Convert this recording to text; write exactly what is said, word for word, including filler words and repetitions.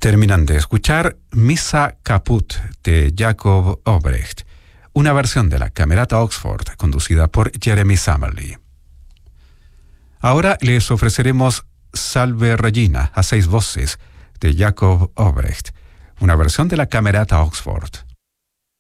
Terminan de escuchar Missa Caput de Jacob Obrecht, una versión de la Camerata Oxford conducida por Jeremy Summerly. Ahora les ofreceremos Salve Regina a seis voces de Jacob Obrecht, una versión de la Camerata Oxford.